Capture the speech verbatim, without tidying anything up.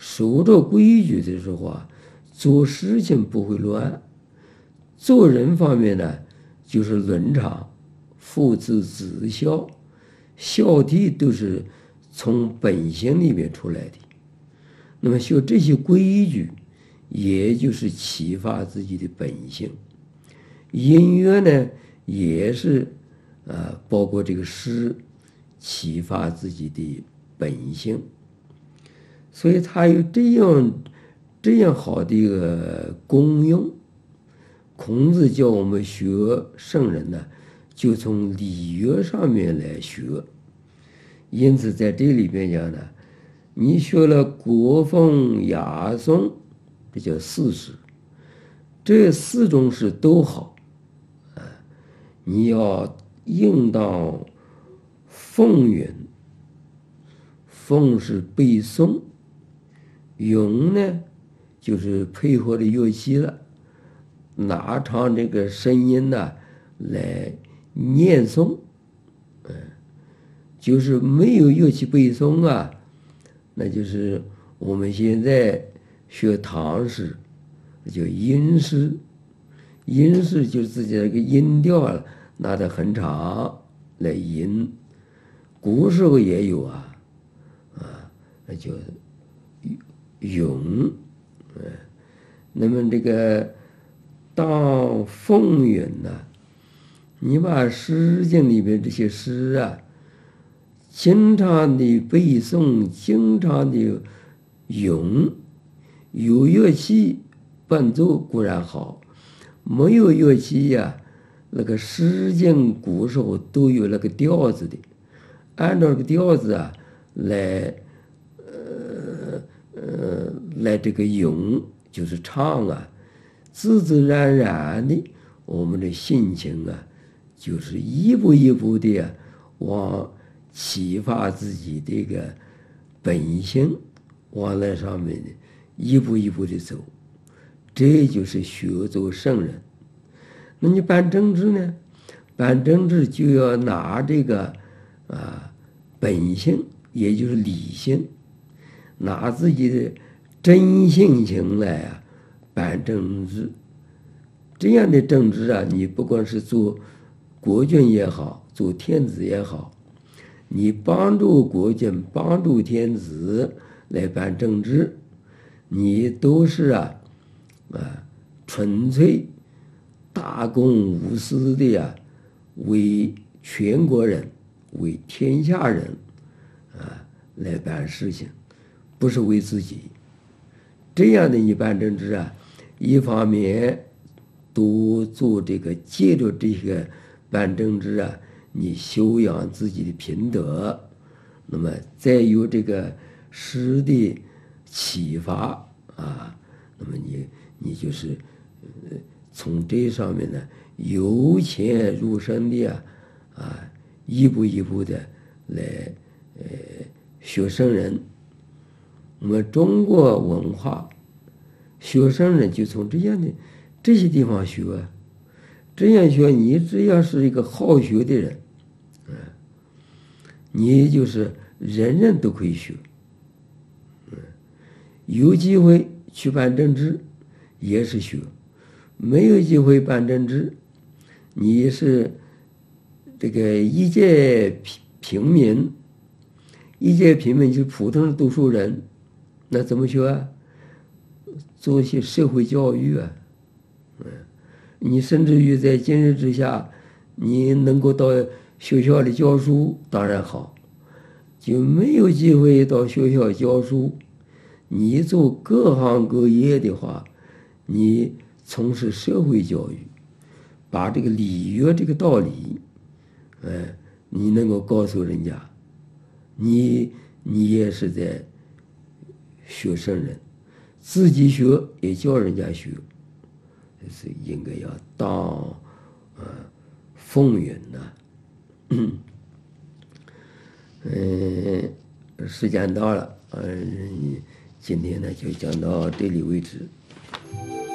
守着规矩的时候啊，做事情不会乱。做人方面呢，就是伦常、父慈子孝，孝悌都是从本性里面出来的。那么学这些规矩，也就是启发自己的本性。音乐呢，也是呃，包括这个诗，启发自己的本性。所以它有这样这样好的一个功用。孔子叫我们学圣人呢，就从礼乐上面来学。因此在这里边讲呢，你学了国风雅颂，这叫四诗，这四种诗都好啊。你要应当奉允，奉是背诵，咏呢就是配合的乐器了，拿唱这个声音呢来念诵，嗯，就是没有乐器背诵啊，那就是我们现在学唐诗，叫音诗。音诗就是自己那个音调拿得很长来吟。古时候也有啊，啊，那叫咏，嗯，那么这个当奉允呢，你把《诗经》里面这些诗啊，经常的背诵，经常的咏，有乐器伴奏固然好，没有乐器呀，那个《诗经》古时候都有那个调子的，按照这个调子啊来，呃呃来这个咏，就是唱啊，自自然然的，我们的心情啊，就是一步一步的啊，往启发自己这个本性往那上面的一步一步的走，这就是学做圣人。那你办政治呢？办政治就要拿这个啊本性，也就是理性，拿自己的真性情来啊办政治。这样的政治啊，你不管是做国君也好，做天子也好，你帮助国君、帮助天子来办政治，你都是啊啊纯粹大公无私的呀，为全国人、为天下人啊来办事情，不是为自己。这样的你办政治啊，一方面多做这个，借着这个办政治啊，你修养自己的品德，那么再有这个诗的启发啊，那么你你就是呃从这上面呢由浅入深的啊啊一步一步的来呃学圣人。我们中国文化学圣人就从这样的这些地方学，这样学，你只要是一个好学的人，嗯，你就是人人都可以学，嗯，有机会去办政治也是学，没有机会办政治，你是这个一介平平民，一介平民就是普通的读书人，那怎么学啊？做一些社会教育啊，嗯，你甚至于在今日之下，你能够到学校里教书，当然好，就没有机会到学校教书，你做各行各业的话，你从事社会教育，把这个礼乐这个道理，哎，你能够告诉人家，你你也是在学圣人，自己学也叫人家学，就是应该要当呃奉允呐。嗯，时间到了，嗯，今天呢就讲到这里为止。